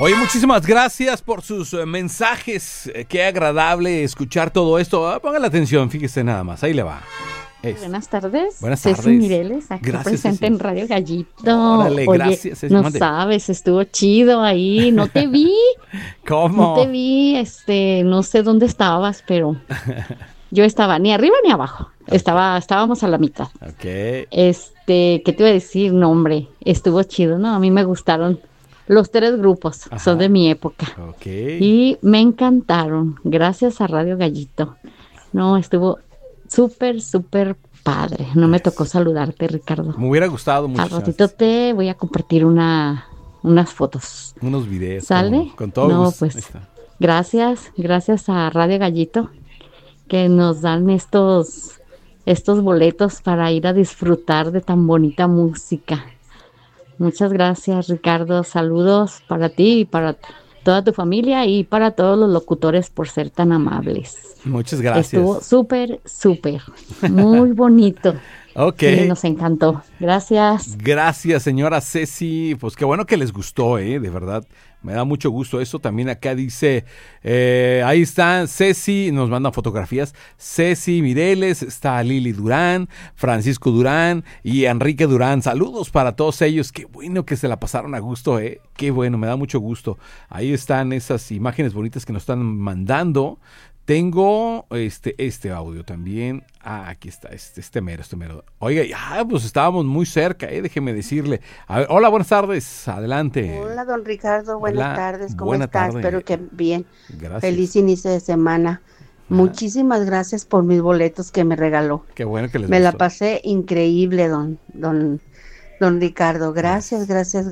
Oye, muchísimas gracias por sus mensajes. Qué agradable escuchar todo esto. Pongan la atención, fíjese nada más. Ahí le va. Buenas tardes. Buenas Ceci tardes. Mireles, aquí Gracias, presente Ceci. en Radio Gallito. Órale, Oye, gracias, Ceci. no Mande. sabes, estuvo chido ahí. No te vi, ¿Cómo? no te vi, no sé dónde estabas, pero yo estaba ni arriba ni abajo. Estábamos a la mitad. Ok. ¿Qué te iba a decir? No, hombre, estuvo chido, ¿no? A mí me gustaron los 3 grupos, Ajá. son de mi época. Ok. Y me encantaron, gracias a Radio Gallito. No, estuvo súper, súper padre. No me tocó saludarte, Ricardo. Me hubiera gustado mucho. Al ratito te voy a compartir unas fotos. Unos videos. ¿Sale? Con todo No, gusto. pues, Ahí está. gracias a Radio Gallito que nos dan estos boletos para ir a disfrutar de tan bonita música. Muchas gracias, Ricardo. Saludos para ti y para toda tu familia y para todos los locutores por ser tan amables. Muchas gracias. Estuvo súper, súper, muy bonito. Ok. Sí, nos encantó. Gracias. Gracias, señora Ceci. Pues qué bueno que les gustó, de verdad. Me da mucho gusto eso. También acá dice, ahí está Ceci, nos mandan fotografías. Ceci Mireles, está Lili Durán, Francisco Durán y Enrique Durán. Saludos para todos ellos. Qué bueno que se la pasaron a gusto, Qué bueno, me da mucho gusto. Ahí están esas imágenes bonitas que nos están mandando. Tengo este audio también. Aquí está, este mero. Oiga, ya, pues estábamos muy cerca, déjeme decirle. A ver, hola, buenas tardes, adelante. Hola, don Ricardo, buenas tardes, ¿cómo buena estás? tarde. Espero que bien. Gracias. Feliz inicio de semana. Muchísimas gracias por mis boletos que me regaló. Qué bueno que les Me la gustó. pasé increíble, don Ricardo. Gracias.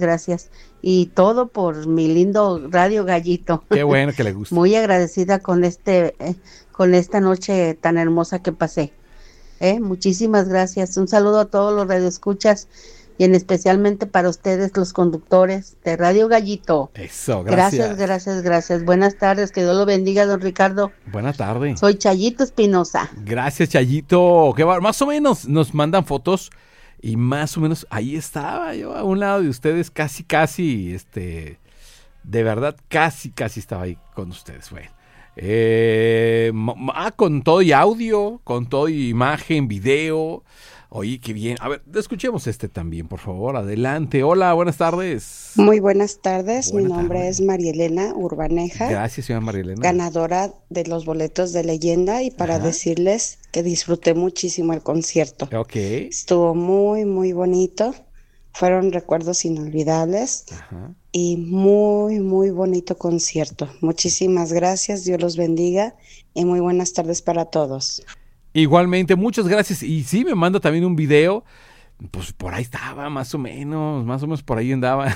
Y todo por mi lindo Radio Gallito. Qué bueno que le gusta. Muy agradecida con esta noche tan hermosa que pasé. Muchísimas gracias. Un saludo a todos los radioescuchas y especialmente para ustedes, los conductores de Radio Gallito. Eso, gracias. Gracias. Buenas tardes, que Dios lo bendiga, don Ricardo. Buenas tardes. Soy Chayito Espinosa. Gracias, Chayito. Más o menos nos mandan fotos y más o menos ahí estaba yo a un lado de ustedes, casi, de verdad, casi estaba ahí con ustedes. Bueno. Con todo y audio, con todo y imagen, video. Oye, qué bien. A ver, escuchemos también, por favor. Adelante. Hola, buenas tardes. Muy buenas tardes. Buenas Mi nombre tardes. es María Elena Urbaneja. Gracias, señora María Elena. Ganadora de los boletos de leyenda y para decirles que disfruté muchísimo el concierto. Ok. Estuvo muy, muy bonito. Fueron recuerdos inolvidables. Ajá. Y muy, muy bonito concierto. Muchísimas gracias, Dios los bendiga y muy buenas tardes para todos. Igualmente, muchas gracias. Y sí, me manda también un video. Pues por ahí estaba, más o menos por ahí andaba.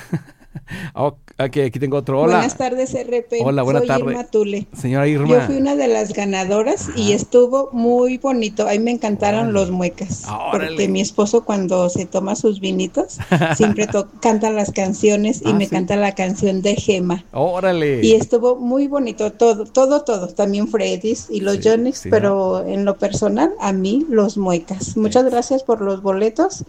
Ok, aquí tengo otro. Hola. Buenas tardes, RP. Hola, buenas Soy tardes. Irma Tule. Señora Irma. Yo fui una de las ganadoras y estuvo muy bonito. A mí me encantaron los muecas. Órale. Porque mi esposo, cuando se toma sus vinitos, siempre canta las canciones y me ¿sí? canta la canción de Gema. Órale. Y estuvo muy bonito, todo. También Freddy's y los Johnnys, sí, pero en lo personal, a mí los muecas. Muchas gracias por los boletos.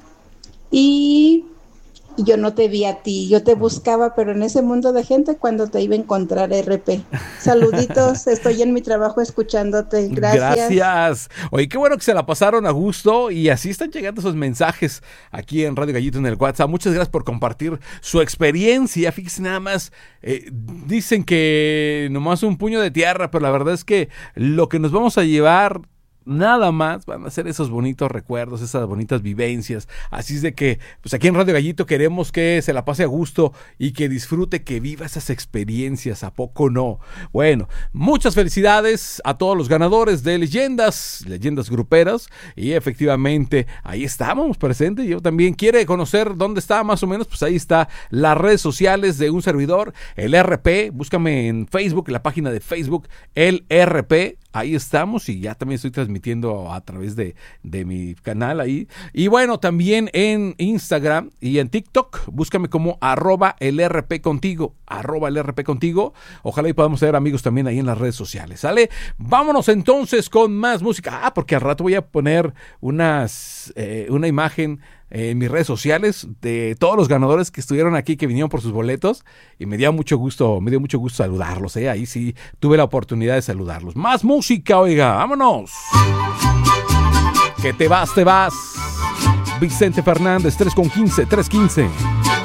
Y yo no te vi a ti, yo te buscaba, pero en ese mundo de gente, cuando te iba a encontrar, RP. Saluditos, estoy en mi trabajo escuchándote. Gracias. Oye, qué bueno que se la pasaron a gusto y así están llegando esos mensajes aquí en Radio Gallito en el WhatsApp. Muchas gracias por compartir su experiencia. Fíjense nada más, dicen que nomás un puño de tierra, pero la verdad es que lo que nos vamos a llevar nada más van a ser esos bonitos recuerdos, esas bonitas vivencias. Así es de que, pues aquí en Radio Gallito queremos que se la pase a gusto y que disfrute, que viva esas experiencias. ¿A poco no? Bueno, muchas felicidades a todos los ganadores de leyendas gruperas. Y efectivamente, ahí estábamos presentes. Yo también quiere conocer dónde está más o menos, pues ahí está las redes sociales de un servidor, el RP. Búscame en Facebook, la página de Facebook, el RP. Ahí estamos y ya también estoy transmitiendo a través de mi canal ahí. Y bueno, también en Instagram y en TikTok, búscame como @elrpcontigo, @elrpcontigo. Ojalá y podamos ser amigos también ahí en las redes sociales, ¿sale? Vámonos entonces con más música. Porque al rato voy a poner una imagen en mis redes sociales de todos los ganadores que estuvieron aquí, que vinieron por sus boletos, y me dio mucho gusto saludarlos, ahí sí tuve la oportunidad de saludarlos. Más música, oiga, vámonos. Que te vas. Vicente Fernández, 3:15.